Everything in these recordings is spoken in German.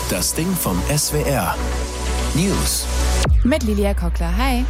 Das Ding vom SWR. News. Mit Lilia Kockler. Hi.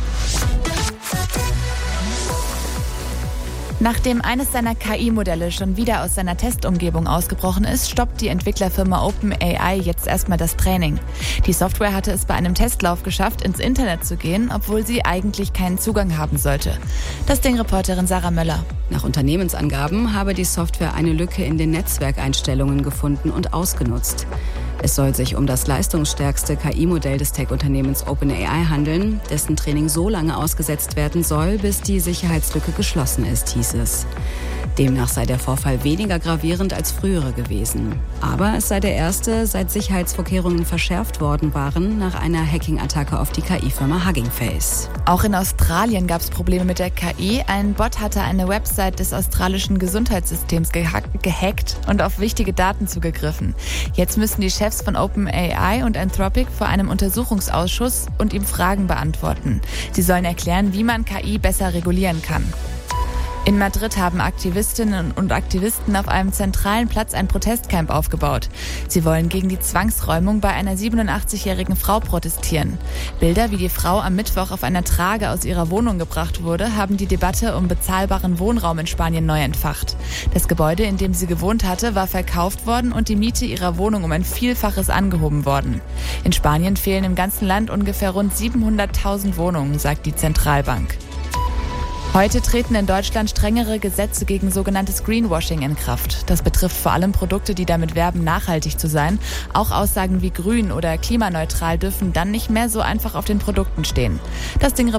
Nachdem eines seiner KI-Modelle schon wieder aus seiner Testumgebung ausgebrochen ist, stoppt die Entwicklerfirma OpenAI jetzt erstmal das Training. Die Software hatte es bei einem Testlauf geschafft, ins Internet zu gehen, obwohl sie eigentlich keinen Zugang haben sollte. Das Ding-Reporterin Sarah Möller. Nach Unternehmensangaben habe die Software eine Lücke in den Netzwerkeinstellungen gefunden und ausgenutzt. Es soll sich um das leistungsstärkste KI-Modell des Tech-Unternehmens OpenAI handeln, dessen Training so lange ausgesetzt werden soll, bis die Sicherheitslücke geschlossen ist, hieß es. Demnach sei der Vorfall weniger gravierend als frühere gewesen. Aber es sei der erste, seit Sicherheitsvorkehrungen verschärft worden waren, nach einer Hacking-Attacke auf die KI-Firma Hugging Face. Auch in Australien gab es Probleme mit der KI. Ein Bot hatte eine Website des australischen Gesundheitssystems gehackt und auf wichtige Daten zugegriffen. Jetzt müssen die Chefs von OpenAI und Anthropic vor einem Untersuchungsausschuss und ihm Fragen beantworten. Sie sollen erklären, wie man KI besser regulieren kann. In Madrid haben Aktivistinnen und Aktivisten auf einem zentralen Platz ein Protestcamp aufgebaut. Sie wollen gegen die Zwangsräumung bei einer 87-jährigen Frau protestieren. Bilder, wie die Frau am Mittwoch auf einer Trage aus ihrer Wohnung gebracht wurde, haben die Debatte um bezahlbaren Wohnraum in Spanien neu entfacht. Das Gebäude, in dem sie gewohnt hatte, war verkauft worden und die Miete ihrer Wohnung um ein Vielfaches angehoben worden. In Spanien fehlen im ganzen Land ungefähr rund 700.000 Wohnungen, sagt die Zentralbank. Heute treten in Deutschland strengere Gesetze gegen sogenanntes Greenwashing in Kraft. Das betrifft vor allem Produkte, die damit werben, nachhaltig zu sein. Auch Aussagen wie grün oder klimaneutral dürfen dann nicht mehr so einfach auf den Produkten stehen. Das Ding